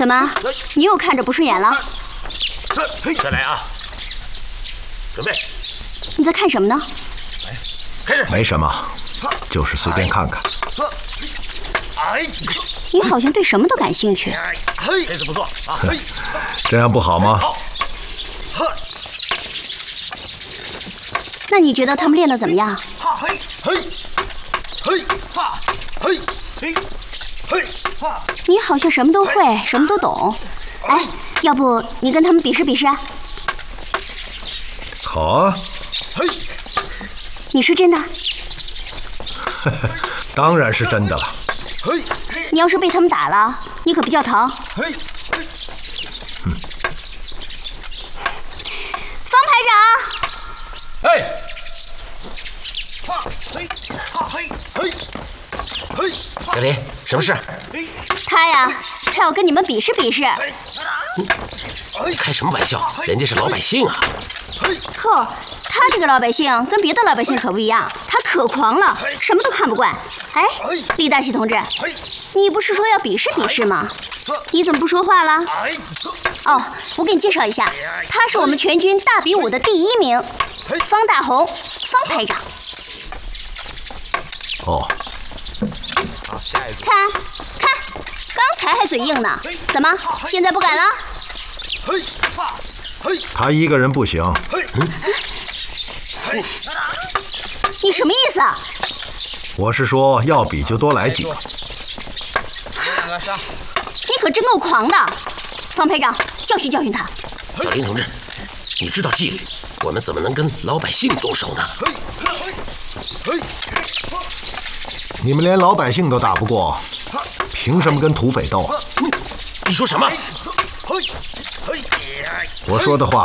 怎么，你又看着不顺眼了？ 再来啊！准备。 你在看什么呢？ 开始。 没什么，就是随便看看。 你好像对什么都感兴趣。 这次不错啊！ 这样不好吗？ 好。 那你觉得他们练得怎么样？你好像什么都会，什么都懂。哎，要不你跟他们比试比试？ 好啊。 你是真的？ 当然是真的了。 你要是被他们打了，你可别叫疼。方排长。 哎。小林，什么事？ 他呀，他要跟你们比试比试。 开什么玩笑？人家是老百姓啊！ 呵，他这个老百姓跟别的老百姓可不一样，他可狂了，什么都看不惯。哎，李大喜同志，你不是说要比试比试吗？你怎么不说话了？哦，我给你介绍一下，他是我们全军大比武的第1名，方大红，方排长。 哦。 看，刚才还嘴硬呢，怎么现在不敢了？ 他一个人不行。 你什么意思啊？ 我是说要比就多来几个。 你可真够狂的，方排长，教训教训他。 小林同志，你知道纪律，我们怎么能跟老百姓动手呢？ 你们连老百姓都打不过，凭什么跟土匪斗啊？ 你说什么？ 我说的话